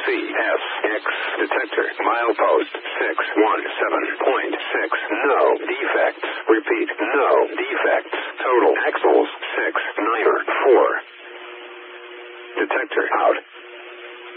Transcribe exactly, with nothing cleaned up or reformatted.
C S X detector. Milepost six one seven point six. No defects. Repeat, no defects. Total axles six nine four. Detector out.